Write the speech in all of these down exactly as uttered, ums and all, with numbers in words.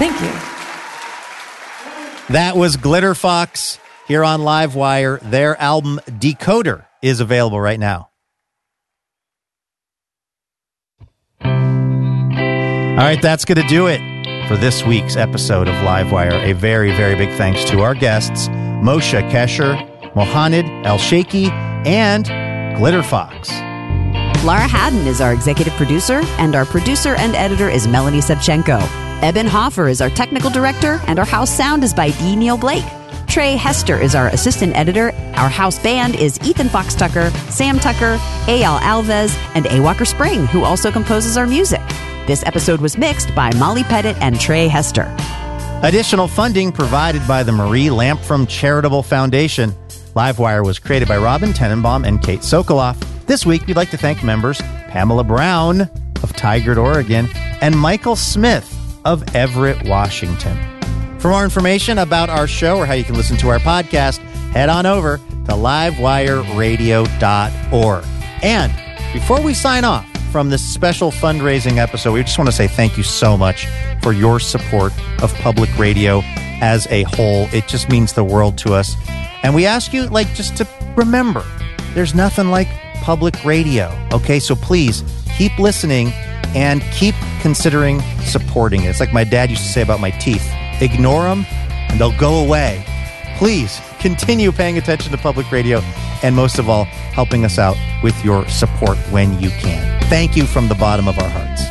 Thank you. That was Glitter Fox here on Livewire. Their album Decoder is available right now. All right, that's going to do it for this week's episode of Livewire. A very, very big thanks to our guests, Moshe Kasher, Mohanad El-Sheikhy, and Glitter Fox. Laura Haddon is our executive producer, and our producer and editor is Melanie Sevchenko. Eben Hoffer is our technical director, and our house sound is by D. Neil Blake. Trey Hester is our assistant editor. Our house band is Ethan Fox Tucker, Sam Tucker, Eyal Alves, and A. Walker Spring, who also composes our music. This episode was mixed by Molly Pettit and Trey Hester. Additional funding provided by the Marie Lampfrom Charitable Foundation. Livewire was created by Robin Tenenbaum and Kate Sokoloff. This week, we'd like to thank members Pamela Brown of Tigard, Oregon, and Michael Smith of Everett, Washington. For more information about our show or how you can listen to our podcast, head on over to livewire radio dot org. And before we sign off from this special fundraising episode, we just want to say thank you so much for your support of public radio as a whole. It just means the world to us. And we ask you, like, just to remember, there's nothing like public radio. Okay, so please keep listening and keep considering supporting it. It's like my dad used to say about my teeth. Ignore them and they'll go away. Please continue paying attention to public radio and most of all, helping us out with your support when you can. Thank you from the bottom of our hearts.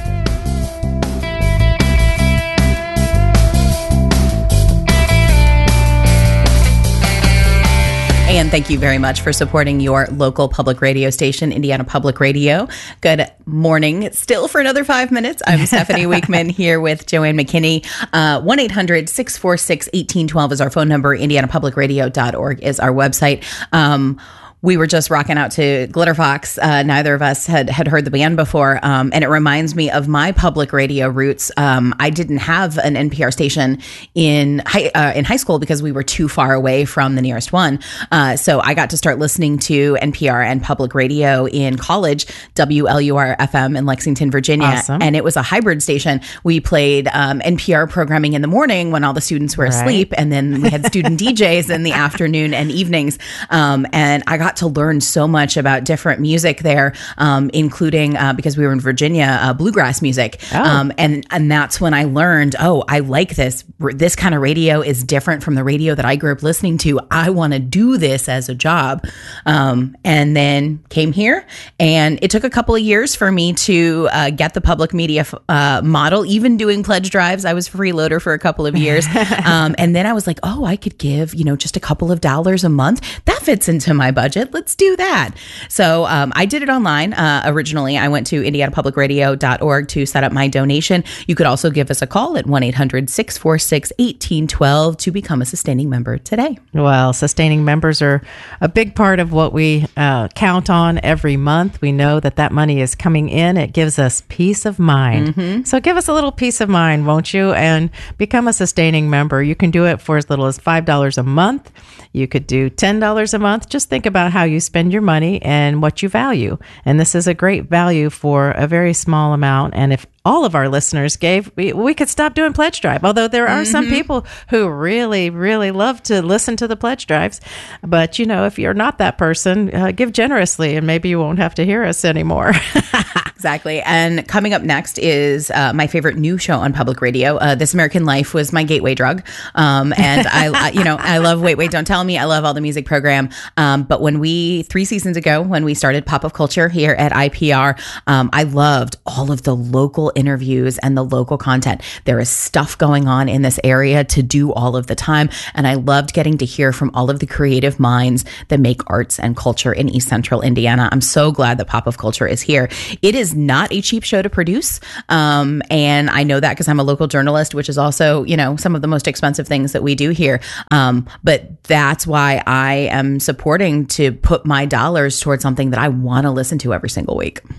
And thank you very much for supporting your local public radio station, Indiana Public Radio. Good morning. Still for another five minutes. I'm Stephanie Weekman here with Joanne McKinney. Uh, one eight hundred six four six one eight one two is our phone number. indiana public radio dot org is our website. Um, We were just rocking out to Glitter Fox. Uh, neither of us had, had heard the band before. Um, and it reminds me of my public radio roots. Um, I didn't have an N P R station in high, uh, in high school because we were too far away from the nearest one. Uh, so I got to start listening to N P R and public radio in college, W L U R F M in Lexington, Virginia. Awesome. And it was a hybrid station. We played um, N P R programming in the morning when all the students were Right. asleep. And then we had student D Js in the afternoon and evenings. Um, and I got to learn so much about different music there, um, including uh, because we were in Virginia, uh, bluegrass music, Oh. um, and and that's when I learned, oh, I like this. This kind of radio is different from the radio that I grew up listening to. I want to do this as a job, um, and then came here, and it took a couple of years for me to uh, get the public media uh, model. Even doing pledge drives, I was freeloader for a couple of years, um, and then I was like, oh, I could give you know just a couple of dollars a month. That fits into my budget. Let's do that. So um, I did it online. Uh, originally, I went to indiana public radio dot org to set up my donation. You could also give us a call at one eight hundred six four six one eight one two to become a sustaining member today. Well, sustaining members are a big part of what we uh, count on every month. We know that that money is coming in. It gives us peace of mind. Mm-hmm. So give us a little peace of mind, won't you? And become a sustaining member. You can do it for as little as five dollars a month. You could do ten dollars a month. Just think about how you spend your money and what you value. And this is a great value for a very small amount. And if all of our listeners gave, we, we could stop doing pledge drive. Although there are mm-hmm. some people who really, really love to listen to the pledge drives. But, you know, if you're not that person, uh, give generously and maybe you won't have to hear us anymore. Exactly. And coming up next is uh, my favorite new show on public radio. Uh, This American Life was my gateway drug. Um, and I, you know, I love Wait, Wait, Don't Tell Me. I love all the music program. Um, but when we, three seasons ago, when we started Pop of Culture here at I P R, um, I loved all of the local interviews and the local content. There is stuff going on in this area to do all of the time. And I loved getting to hear from all of the creative minds that make arts and culture in East Central Indiana. I'm so glad that Pop of Culture is here. It is not a cheap show to produce. Um, and I know that because I'm a local journalist, which is also, you know, some of the most expensive things that we do here. Um, but that's why I am supporting to put my dollars towards something that I want to listen to every single week.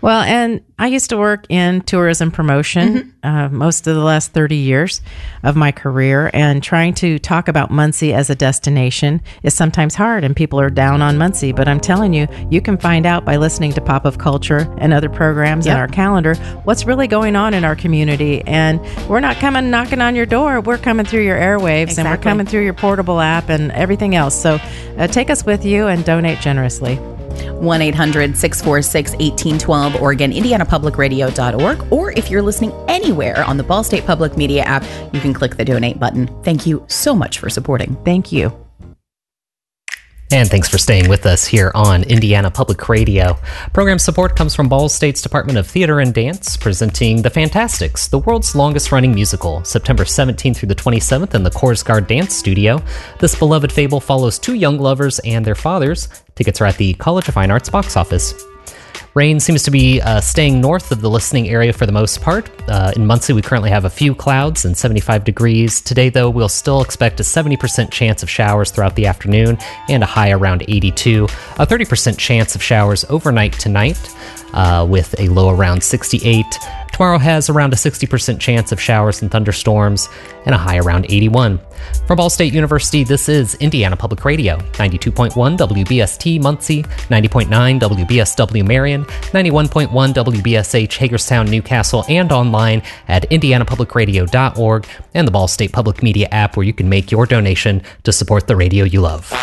Well, and I used to work in tourism promotion mm-hmm. uh, most of the last thirty years of my career, and trying to talk about Muncie as a destination is sometimes hard, and people are down on Muncie. But I'm telling you, you can find out by listening to Pop of Culture and other programs yep. in our calendar what's really going on in our community. And we're not coming knocking on your door. We're coming through your airwaves, exactly. and we're coming through your portable app and everything else. So uh, take us with you and donate generously. one eight hundred six four six one eight one two or again, indiana public radio dot org. Or if you're listening anywhere on the Ball State Public Media app, you can click the donate button. Thank you so much for supporting. Thank you. And thanks for staying with us here on Indiana Public Radio. Program support comes from Ball State's Department of Theater and Dance, presenting The Fantastics, the world's longest-running musical, September seventeenth through the twenty-seventh in the Korsgaard Dance Studio. This beloved fable follows two young lovers and their fathers. Tickets are at the College of Fine Arts box office. Rain seems to be uh, staying north of the listening area for the most part. Uh, in Muncie, we currently have a few clouds and seventy-five degrees. Today, though, we'll still expect a seventy percent chance of showers throughout the afternoon and a high around eighty-two. A thirty percent chance of showers overnight tonight uh, with a low around sixty-eight. Tomorrow has around a sixty percent chance of showers and thunderstorms and a high around eighty-one. From Ball State University, this is Indiana Public Radio, ninety-two point one W B S T Muncie, ninety point nine W B S W Marion, ninety-one point one W B S H Hagerstown Newcastle, and online at indiana public radio dot org and the Ball State Public Media app, where you can make your donation to support the radio you love.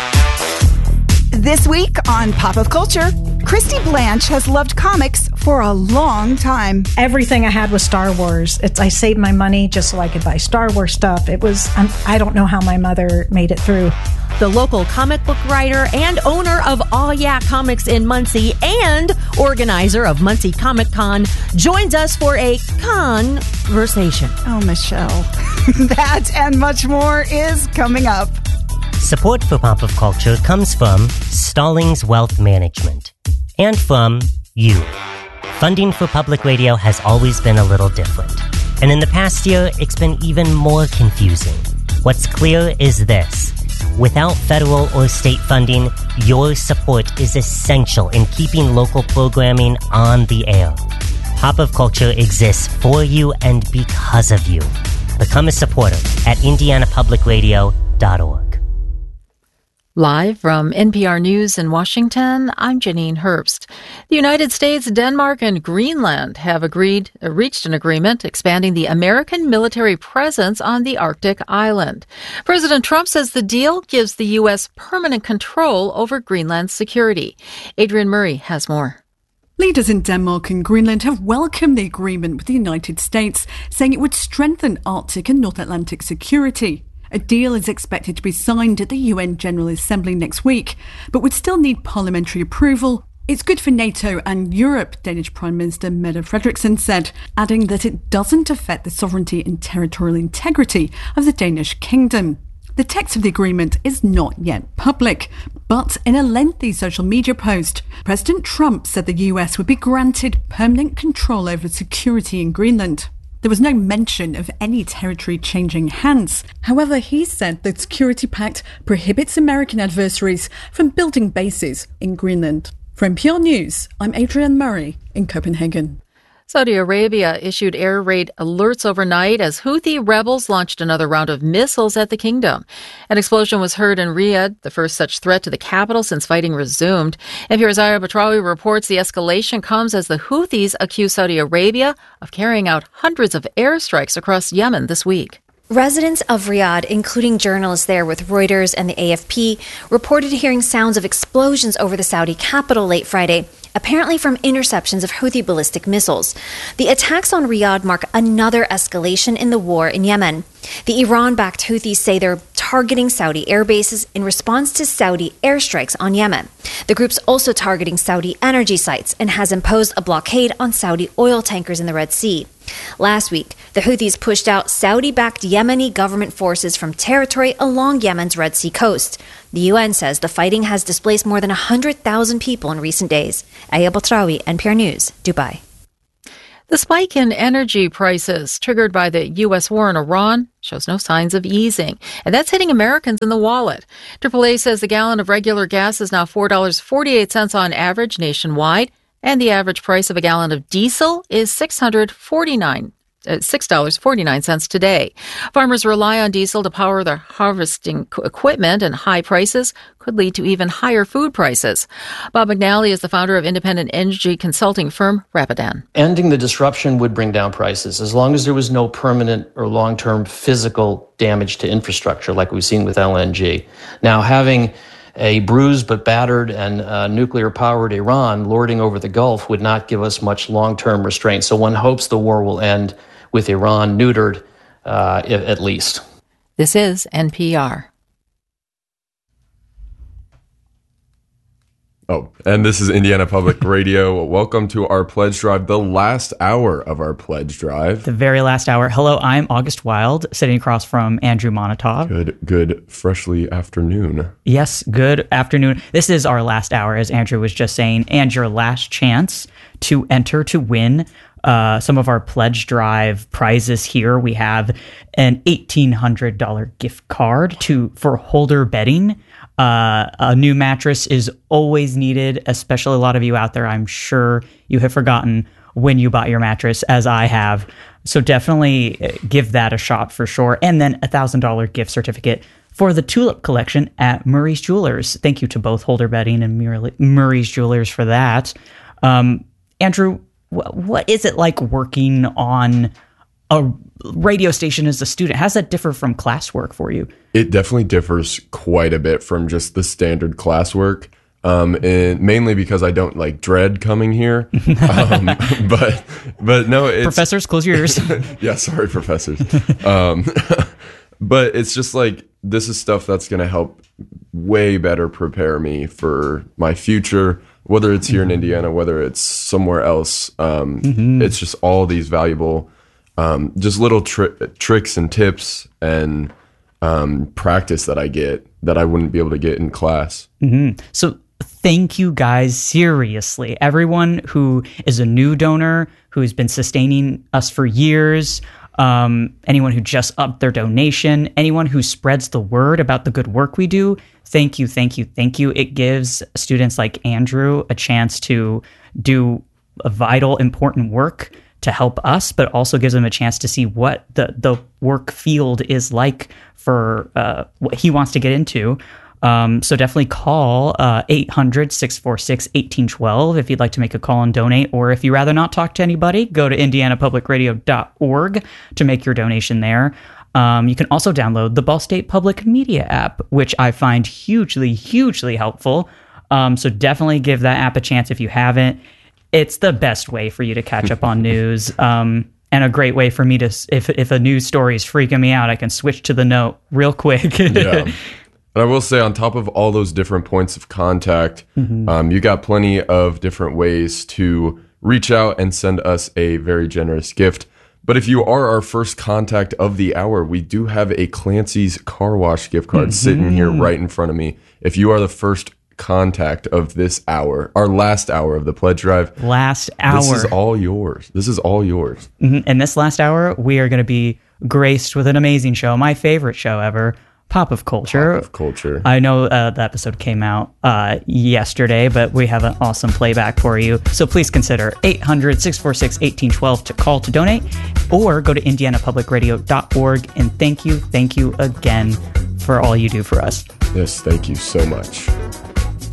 This week on Pop of Culture, Christy Blanche has loved comics for a long time. Everything I had was Star Wars. It's, I saved my money just so I could buy Star Wars stuff. It was, um, I don't know how my mother made it through. The local comic book writer and owner of Aw Yeah Comics in Muncie and organizer of Muncie Comic Con joins us for a conversation. Oh, Michelle. That and much more is coming up. Support for Pop of Culture comes from Stallings Wealth Management and from you. Funding for public radio has always been a little different, and in the past year, it's been even more confusing. What's clear is this. Without federal or state funding, your support is essential in keeping local programming on the air. Pop of Culture exists for you and because of you. Become a supporter at indiana public radio dot org. Live from N P R News in Washington, I'm Janine Herbst. The United States, Denmark, and Greenland have agreed, uh, reached an agreement expanding the American military presence on the Arctic island. President Trump says the deal gives the U S permanent control over Greenland's security. Adrian Murray has more. Leaders in Denmark and Greenland have welcomed the agreement with the United States, saying it would strengthen Arctic and North Atlantic security. A deal is expected to be signed at the U N General Assembly next week, but would still need parliamentary approval. It's good for NATO and Europe, Danish Prime Minister Mette Frederiksen said, adding that it doesn't affect the sovereignty and territorial integrity of the Danish kingdom. The text of the agreement is not yet public, but in a lengthy social media post, President Trump said the U S would be granted permanent control over security in Greenland. There was no mention of any territory changing hands. However, he said the Security Pact prohibits American adversaries from building bases in Greenland. For N P R News, I'm Adrienne Murray in Copenhagen. Saudi Arabia issued air raid alerts overnight as Houthi rebels launched another round of missiles at the kingdom. An explosion was heard in Riyadh, the first such threat to the capital since fighting resumed. N P R's Aya Batrawi reports the escalation comes as the Houthis accuse Saudi Arabia of carrying out hundreds of airstrikes across Yemen this week. Residents of Riyadh, including journalists there with Reuters and the A F P, reported hearing sounds of explosions over the Saudi capital late Friday, apparently from interceptions of Houthi ballistic missiles. The attacks on Riyadh mark another escalation in the war in Yemen. The Iran-backed Houthis say they're targeting Saudi air bases in response to Saudi airstrikes on Yemen. The group's also targeting Saudi energy sites and has imposed a blockade on Saudi oil tankers in the Red Sea. Last week, the Houthis pushed out Saudi-backed Yemeni government forces from territory along Yemen's Red Sea coast. The U N says the fighting has displaced more than one hundred thousand people in recent days. Aya Batrawi, N P R News, Dubai. The spike in energy prices triggered by the U S war in Iran shows no signs of easing, and that's hitting Americans in the wallet. triple A says the gallon of regular gas is now four dollars and forty-eight cents on average nationwide. And the average price of a gallon of diesel is six hundred forty-nine dollars. Uh, six dollars and forty-nine cents today. Farmers rely on diesel to power their harvesting equipment, and high prices could lead to even higher food prices. Bob McNally is the founder of independent energy consulting firm Rapidan. Ending the disruption would bring down prices as long as there was no permanent or long-term physical damage to infrastructure like we've seen with L N G. Now, having a bruised but battered and uh, nuclear-powered Iran lording over the Gulf would not give us much long-term restraint. So one hopes the war will end with Iran neutered, uh, at least. This is N P R. Oh, and this is Indiana Public Radio. Welcome to our pledge drive, the last hour of our pledge drive. The very last hour. Hello, I'm August Wild, sitting across from Andrew Monitov. Good, good, freshly afternoon. Yes, good afternoon. This is our last hour, as Andrew was just saying, and your last chance to enter to win uh, some of our pledge drive prizes here. We have an eighteen hundred dollars gift card to for Holder Bedding. Uh, a new mattress is always needed, especially a lot of you out there. I'm sure you have forgotten when you bought your mattress, as I have. So definitely give that a shot for sure. And then a one thousand dollars gift certificate for the Tulip Collection at Murray's Jewelers. Thank you to both Holder Bedding and Murray's Jewelers for that. Um, Andrew, wh- what is it like working on a radio station as a student? How does that differ from classwork for you? It definitely differs quite a bit from just the standard classwork, um, and mainly because I don't like dread coming here. um, but but no, it's, professors, close your ears. Yeah, sorry, professors. Um, but it's just like this is stuff that's going to help way better prepare me for my future, whether it's here in Indiana, whether it's somewhere else. Um, mm-hmm. It's just all these valuable, um, just little tri- tricks and tips and um, practice that I get that I wouldn't be able to get in class. Mm-hmm. So thank you guys, seriously. Everyone who is a new donor, who has been sustaining us for years, um, anyone who just upped their donation, anyone who spreads the word about the good work we do, thank you, thank you, thank you. It gives students like Andrew a chance to do a vital, important work to help us, but also gives them a chance to see what the, the work field is like for uh, what he wants to get into. Um, so definitely call uh, eight hundred, six four six, one eight one two if you'd like to make a call and donate, or if you'd rather not talk to anybody, go to indiana public radio dot org to make your donation there. Um, you can also download the Ball State Public Media app, which I find hugely, hugely helpful. Um, so definitely give that app a chance if you haven't. It's the best way for you to catch up on news, um, and a great way for me to, if if a news story is freaking me out, I can switch to the note real quick. Yeah. And I will say, on top of all those different points of contact, mm-hmm. um, you got plenty of different ways to reach out and send us a very generous gift. But if you are our first contact of the hour, we do have a Clancy's Car Wash gift card mm-hmm. sitting here right in front of me. If you are the first contact of this hour, our last hour of the pledge drive, last hour, this is all yours. This is all yours. Mm-hmm. And this last hour, we are going to be graced with an amazing show, my favorite show ever, Pop of Culture. Pop of Culture. I know uh, the episode came out uh, yesterday, but we have an awesome playback for you. So please consider eight hundred, six four six, one eight one two to call to donate, or go to indiana public radio dot org. And thank you, thank you again for all you do for us. Yes, thank you so much.